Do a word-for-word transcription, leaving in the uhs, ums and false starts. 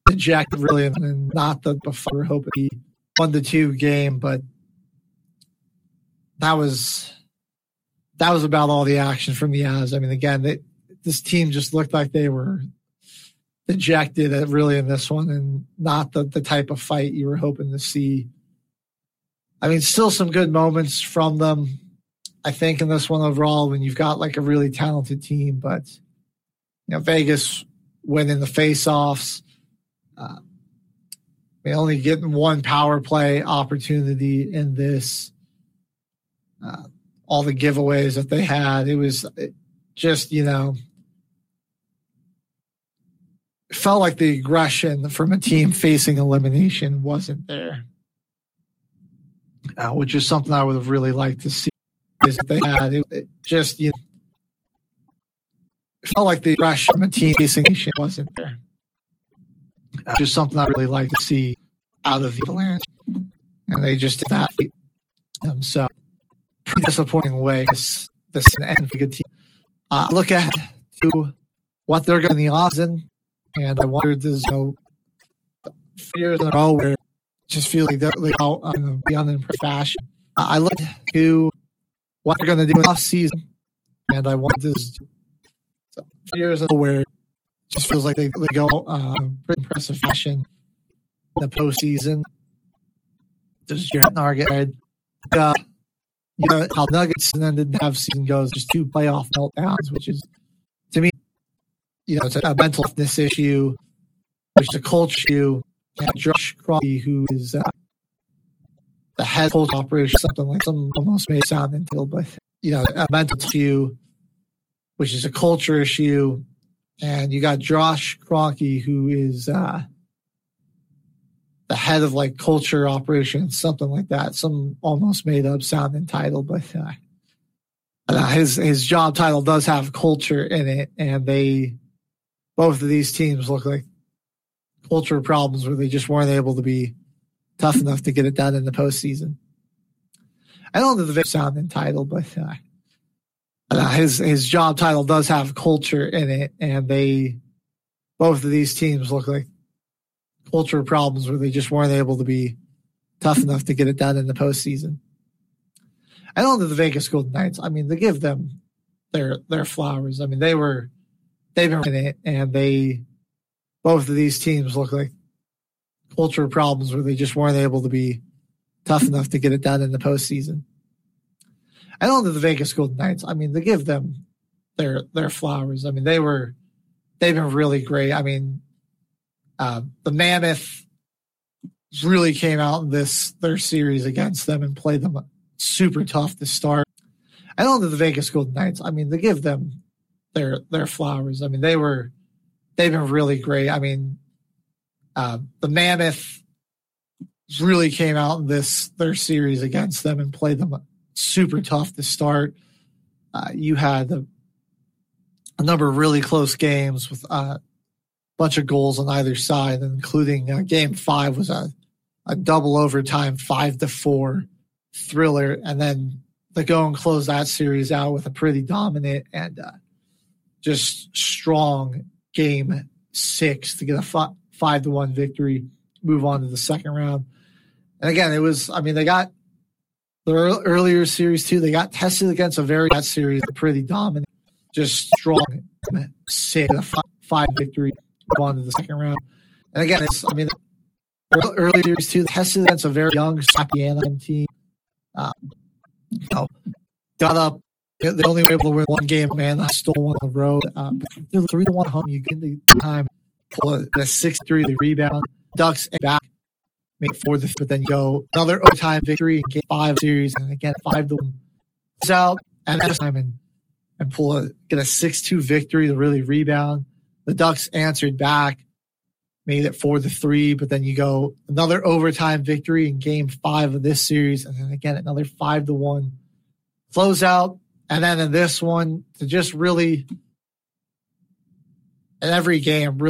dejected really, and not the before we were hoping to be one to two game, but that was that was about all the action from the Avs. I mean, again, they, this team just looked like they were dejected at really in this one, and not the, the type of fight you were hoping to see. I mean, still some good moments from them, I think, in this one overall when you've got like a really talented team, but you know, Vegas winning the faceoffs, uh, they only getting one power play opportunity in this. Uh, all the giveaways that they had, it was just, you know, it felt like the aggression from a team facing elimination wasn't there, uh, which is something I would have really liked to see. Is that they had it, it just, you know, it felt like the aggression from a team facing elimination wasn't there, uh, just something I really like to see out of the Avalanche, and they just did that. Um, so pretty disappointing way this this is an end for a good team. Uh, look at to what they're going to the offseason. And I wondered, there's no years in a row where it just feel like they're like out on the unimpressed fashion. Uh, I looked to what they're going to do in the offseason, and I wondered, there's years in a row where it just feels like they, they go uh, pretty impressive fashion in the postseason. Does Jarrett Narget, uh, you know, how Nuggets and then didn't have season goes, just two playoff meltdowns, which is, to me, you know, it's a mental fitness issue, which is a culture issue. And Josh Crosby, who is uh, the head coach operation, something like some almost may sound until, but you know, a mental issue, which is a culture issue. And you got Josh Kroenke, who is uh, the head of like culture operations, something like that. Some almost made up sounding title, but uh, uh, his his job title does have culture in it, and they. Both of these teams look like culture problems where they just weren't able to be tough enough to get it done in the postseason. I don't know the sound entitled, but uh, uh, his his job title does have culture in it, and they both of these teams look like culture problems where they just weren't able to be tough enough to get it done in the postseason. I don't know the Vegas Golden Knights. I mean, they give them their their flowers. I mean, they were. They've been in it, and they both of these teams look like culture problems where they just weren't able to be tough enough to get it done in the postseason. I don't know the Vegas Golden Knights. I mean, they give them their their flowers. I mean, they were they've been really great. I mean, uh, the Mammoth really came out in this their series against them and played them super tough to start. I don't know the Vegas Golden Knights. I mean, they give them their their flowers. I mean, they were they've been really great. I mean, uh, the Mammoth really came out in this their series against them and played them super tough to start. Uh, you had a, a number of really close games with a uh, bunch of goals on either side, including uh, Game Five was a a double overtime five to four thriller, and then they go and close that series out with a pretty dominant and uh, just strong game six to get a five, five to one victory, move on to the second round. And again, it was, I mean, they got the earlier series too. They got tested against a very that series, pretty dominant, just strong six, a five, five victory, move on to the second round. And again, it's, I mean, the earlier series too, tested against a very young, scrappy Anaheim team. Um, you know, got up. They only were able to win one game, man. I stole one on the road. Um, they're three to one home. You get the time, pull a, a six three, the rebound, Ducks and back, make four the but then you go another overtime victory in game five series, and again five to one. It's out and this time and and pull a get a six two victory to really rebound. The Ducks answered back, made it four to three, but then you go another overtime victory in game five of this series, and then again another five to one close out. And then in this one, to just really, in every game, really